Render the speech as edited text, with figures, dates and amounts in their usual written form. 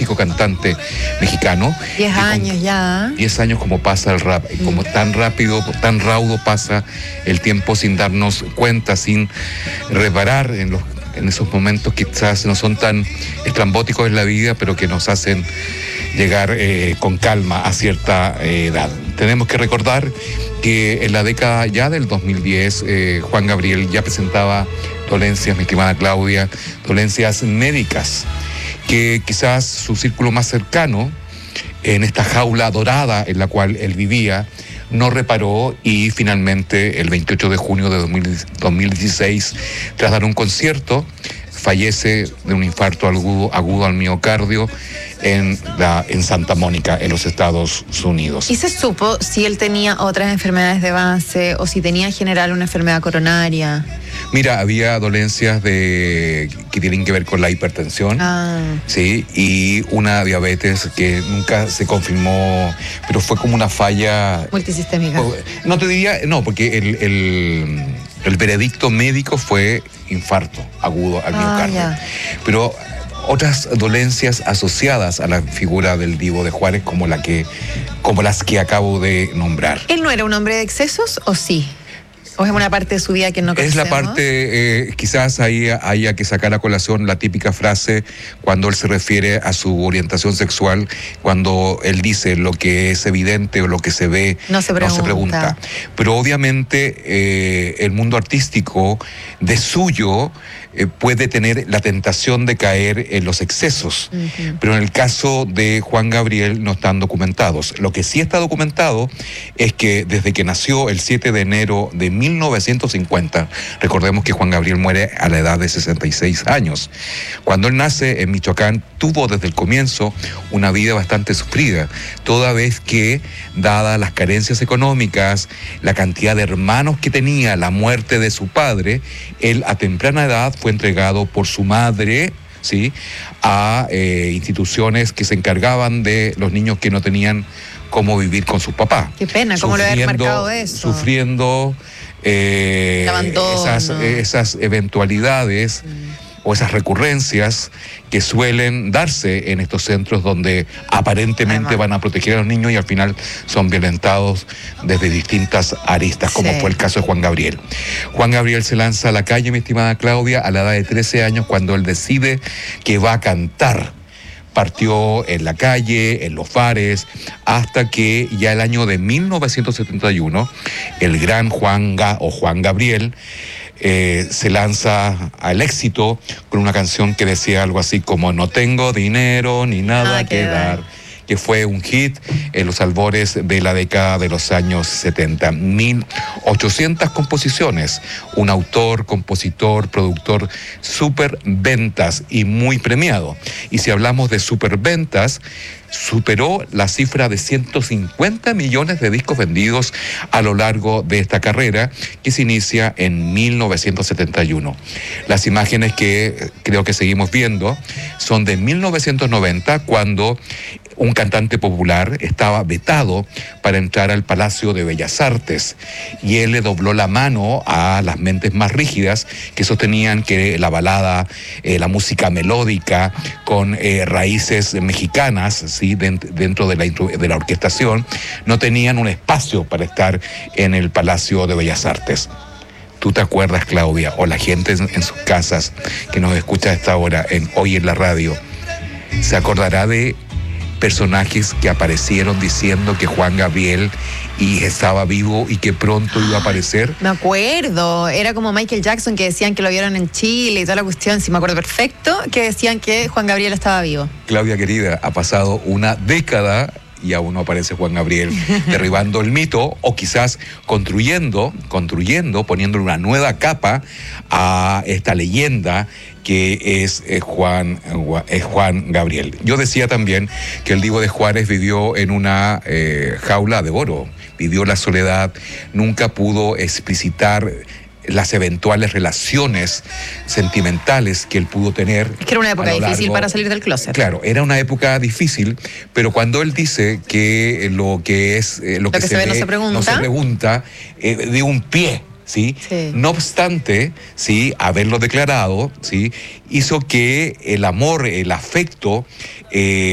prolífico cantante mexicano. 10 años ya. 10 años como pasa el rap, como tan rápido, tan raudo pasa el tiempo sin darnos cuenta, sin reparar en esos momentos que quizás no son tan estrambóticos en la vida, pero que nos hacen llegar con calma a cierta edad. Tenemos que recordar que en la década ya del 2010, Juan Gabriel ya presentaba dolencias, mi estimada Claudia, dolencias médicas, que quizás su círculo más cercano, en esta jaula dorada en la cual él vivía, no reparó, y finalmente el 28 de junio de 2016, tras dar un concierto, fallece de un infarto agudo al miocardio en Santa Mónica, en los Estados Unidos. ¿Y se supo si él tenía otras enfermedades de base o si tenía en general una enfermedad coronaria? Mira, había dolencias que tienen que ver con la hipertensión, sí, y una diabetes que nunca se confirmó, pero fue como una falla multisistémica. No te diría, no, porque el veredicto médico fue infarto agudo al miocardio. Pero otras dolencias asociadas a la figura del Divo de Juárez, como las que acabo de nombrar. ¿Él no era un hombre de excesos o sí? ¿O es una parte de su vida que no conocemos? Es la parte, quizás ahí haya que sacar a colación la típica frase cuando él se refiere a su orientación sexual, cuando él dice lo que es evidente o lo que se ve, no se pregunta. Pero obviamente el mundo artístico de suyo puede tener la tentación de caer en los excesos, pero en el caso de Juan Gabriel no están documentados. Lo que sí está documentado es que desde que nació el 7 de enero de 1950, recordemos que Juan Gabriel muere a la edad de 66 años. Cuando él nace en Michoacán, tuvo desde el comienzo una vida bastante sufrida, toda vez que, dadas las carencias económicas, la cantidad de hermanos que tenía, la muerte de su padre, él a temprana edad fue entregado por su madre, ¿sí?, a instituciones que se encargaban de los niños que no tenían cómo vivir con su papá. Qué pena, cómo lo había marcado eso. Sufriendo esas eventualidades o esas recurrencias que suelen darse en estos centros donde aparentemente van a proteger a los niños y al final son violentados desde distintas aristas, como fue el caso de Juan Gabriel. Juan Gabriel se lanza a la calle, mi estimada Claudia, a la edad de 13 años, cuando él decide que va a cantar. Partió en la calle, en los bares, hasta que ya el año de 1971, el gran Juan Gabriel se lanza al éxito con una canción que decía algo así como "No tengo dinero ni nada que dar", que fue un hit en los albores de la década de los años 70. 1.800 composiciones, un autor, compositor, productor, superventas y muy premiado. Y si hablamos de superventas, superó la cifra de 150 millones de discos vendidos a lo largo de esta carrera, que se inicia en 1971. Las imágenes que creo que seguimos viendo son de 1990, cuando un cantante popular estaba vetado para entrar al Palacio de Bellas Artes y él le dobló la mano a las mentes más rígidas que sostenían que la balada, la música melódica con raíces mexicanas, ¿sí?, dentro de la orquestación, no tenían un espacio para estar en el Palacio de Bellas Artes. ¿Tú te acuerdas, Claudia, o la gente en sus casas que nos escucha a esta hora, hoy en la radio, se acordará de personajes que aparecieron diciendo que Juan Gabriel estaba vivo y que pronto iba a aparecer? Me acuerdo, era como Michael Jackson, que decían que lo vieron en Chile y toda la cuestión, sí me acuerdo perfecto, que decían que Juan Gabriel estaba vivo. Claudia querida, ha pasado una década y aún no aparece Juan Gabriel, derribando el mito o quizás construyendo, poniéndole una nueva capa a esta leyenda que es Juan Gabriel. Yo decía también que el Divo de Juárez vivió en una jaula de oro, vivió la soledad, nunca pudo explicitar las eventuales relaciones sentimentales que él pudo tener. Es que era una época difícil para salir del closet. Claro, era una época difícil, pero cuando él dice que lo que se ve no se pregunta, de un pie, ¿sí? No obstante, ¿sí?, haberlo declarado, ¿sí?, hizo que el amor, el afecto,